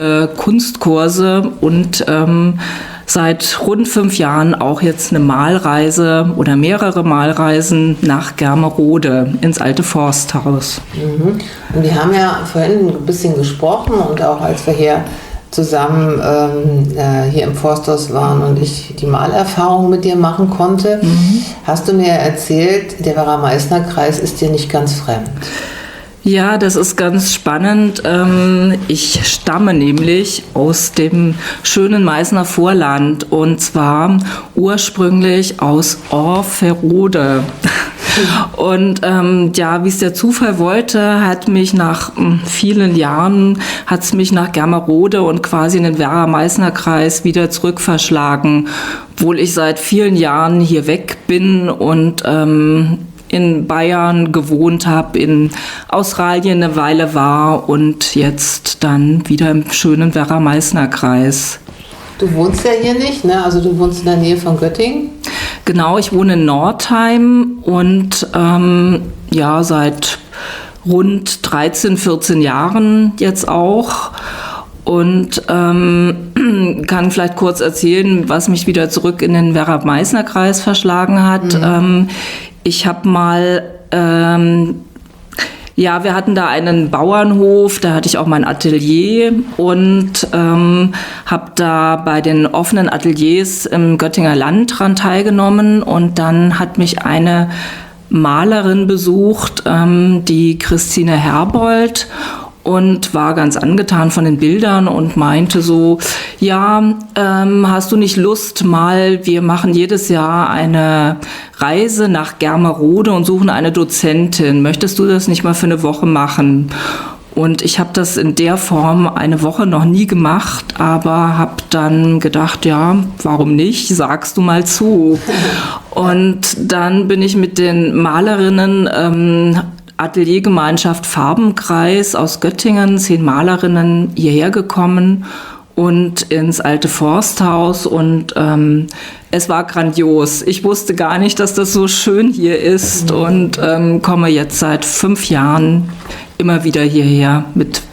Kunstkurse und seit rund 5 Jahren auch jetzt eine Malreise oder mehrere Malreisen nach Germerode ins alte Forsthaus. Mhm. Und wir haben ja vorhin ein bisschen gesprochen und auch als wir hier zusammen hier im Forsthaus waren und ich die Malerfahrung mit dir machen konnte, hast du mir erzählt, der Werra-Meißner-Kreis ist dir nicht ganz fremd. Ja, das ist ganz spannend. Ich stamme nämlich aus dem schönen Meißner Vorland und zwar ursprünglich aus Orferode. Und ja, wie es der Zufall wollte, hat mich nach vielen Jahren hat's mich nach Germerode und quasi in den Werra-Meißner-Kreis wieder zurückverschlagen, obwohl ich seit vielen Jahren hier weg bin und in Bayern gewohnt habe, in Australien eine Weile war und jetzt dann wieder im schönen Werra-Meißner-Kreis. Du wohnst ja hier nicht, ne? Also du wohnst in der Nähe von Göttingen? Genau, ich wohne in Nordheim und ja, seit rund 13, 14 Jahren jetzt auch. Und kann vielleicht kurz erzählen, was mich wieder zurück in den Werra-Meißner-Kreis verschlagen hat. Ich habe mal, ja, wir hatten da einen Bauernhof, da hatte ich auch mein Atelier und habe da bei den offenen Ateliers im Göttinger Land dran teilgenommen und dann hat mich eine Malerin besucht, die Christine Herbold, und war ganz angetan von den Bildern und meinte so, ja, hast du nicht Lust mal, wir machen jedes Jahr eine Reise nach Germerode und suchen eine Dozentin. Möchtest du das nicht mal für eine Woche machen? Und ich habe das in der Form eine Woche noch nie gemacht, aber habe dann gedacht, ja, warum nicht? Sagst du mal zu. Und dann bin ich mit den Malerinnen Ateliergemeinschaft Farbenkreis aus Göttingen, 10 Malerinnen hierher gekommen und ins alte Forsthaus und es war grandios. Ich wusste gar nicht, dass das so schön hier ist und komme jetzt seit 5 Jahren immer wieder hierher mit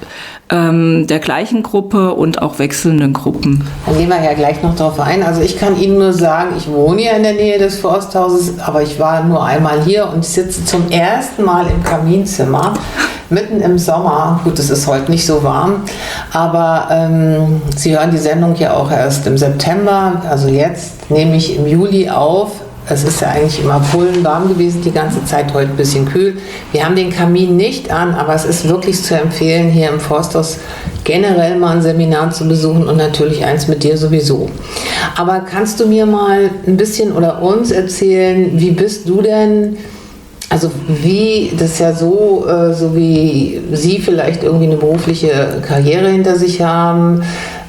der gleichen Gruppe und auch wechselnden Gruppen. Dann gehen wir ja gleich noch drauf ein. Also ich kann Ihnen nur sagen, ich wohne ja in der Nähe des Forsthauses, aber ich war nur einmal hier und sitze zum ersten Mal im Kaminzimmer, mitten im Sommer. Gut, es ist heute nicht so warm, aber Sie hören die Sendung ja auch erst im September, also jetzt nehme ich im Juli auf. Es ist ja eigentlich immer bullenwarm gewesen die ganze Zeit, heute ein bisschen kühl. Wir haben den Kamin nicht an, aber es ist wirklich zu empfehlen, hier im Forsthaus generell mal ein Seminar zu besuchen und natürlich eins mit dir sowieso. Aber kannst du mir mal ein bisschen oder uns erzählen, wie bist du denn, also wie, das ist ja so, so wie Sie vielleicht irgendwie eine berufliche Karriere hinter sich haben,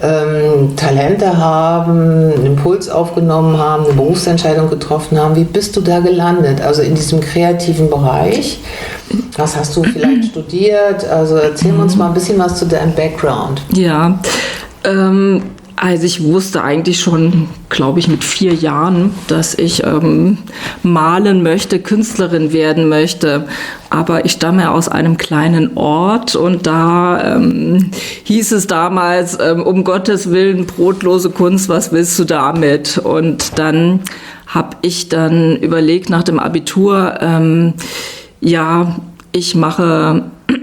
Talente haben, einen Impuls aufgenommen haben, eine Berufsentscheidung getroffen haben. Wie bist du da gelandet? Also in diesem kreativen Bereich. Was hast du vielleicht studiert? Also erzähl uns mal ein bisschen was zu deinem Background. Ja, also ich wusste eigentlich schon, glaube ich, mit 4 Jahren, dass ich malen möchte, Künstlerin werden möchte. Aber ich stamme aus einem kleinen Ort und da hieß es damals, um Gottes Willen, brotlose Kunst, was willst du damit? Und dann habe ich dann überlegt nach dem Abitur, ja, ich mache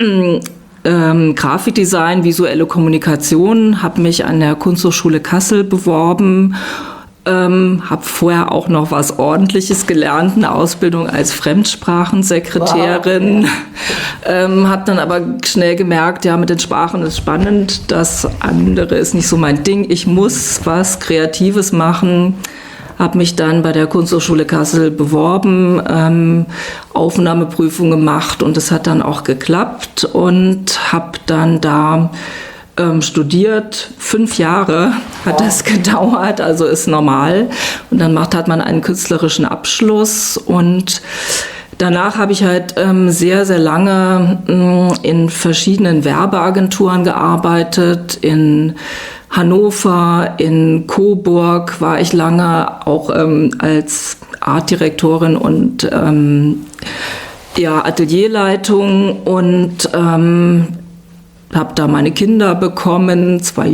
Grafikdesign, visuelle Kommunikation, habe mich an der Kunsthochschule Kassel beworben, habe vorher auch noch was Ordentliches gelernt, eine Ausbildung als Fremdsprachensekretärin, habe dann aber schnell gemerkt, ja, mit den Sprachen ist spannend, das andere ist nicht so mein Ding, ich muss was Kreatives machen. Habe mich dann bei der Kunsthochschule Kassel beworben, Aufnahmeprüfung gemacht und es hat dann auch geklappt und habe dann da studiert. 5 Jahre hat das gedauert, also ist normal. Und dann hat man einen künstlerischen Abschluss und danach habe ich halt sehr, sehr lange in verschiedenen Werbeagenturen gearbeitet, in Hannover, in Coburg war ich lange auch als Artdirektorin und ja, Atelierleitung und habe da meine Kinder bekommen, 2